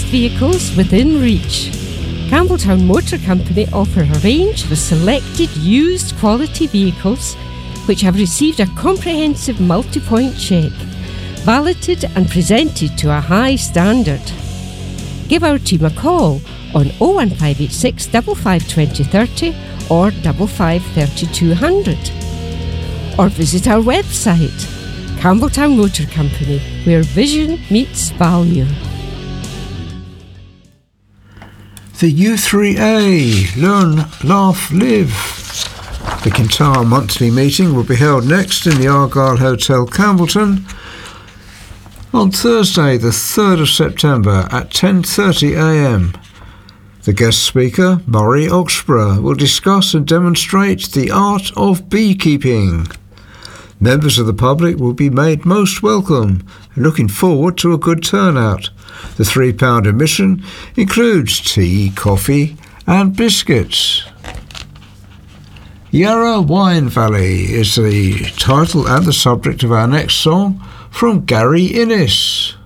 vehicles within reach. Campbelltown Motor Company offer a range of selected used quality vehicles which have received a comprehensive multi-point check, validated and presented to a high standard. Give our team a call on 01586 55 2030 or 55 3200. Or visit our website, Campbelltown Motor Company, where vision meets value. The U3A, Learn, Laugh, Live. The Kintyre monthly meeting will be held next in the Argyle Hotel, Campbelltown, on Thursday the 3rd of September at 10:30am. The guest speaker, Murray Oxborough, will discuss and demonstrate the art of beekeeping. Members of the public will be made most welcome and looking forward to a good turnout. The £3 admission includes tea, coffee and biscuits. Yarra Wine Valley is the title and the subject of our next song from Gary Innes.